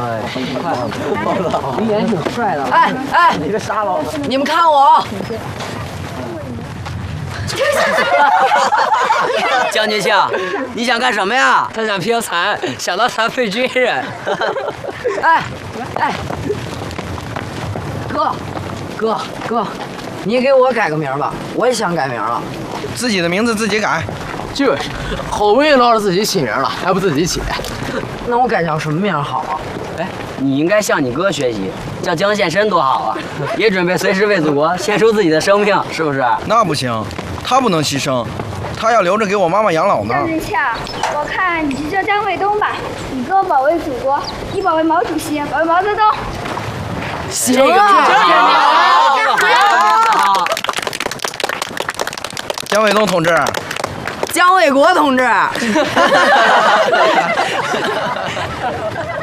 哎，你也挺帅的。 哎哎， 你个傻老子！ 你们看我！ 将军相，你想干什么呀？ 他想拼残，想当残废军人。 哎哎，哥，你给我改个名吧，我也想改名了。 自己的名字自己改。 就是，好不容易捞着自己起名了，还不自己起？ 那我改叫什么名好啊？ 哎，你应该向你哥学习，叫江献身多好啊！也准备随时为祖国献出自己的生命，是不是？ 那不行，他不能牺牲，他要留着给我妈妈养老呢。 将军相，我看你就叫张卫东吧。你哥保卫祖国，你保卫毛主席，保卫毛泽东。 行啊！ 好， 姜卫东同志。 姜卫国同志。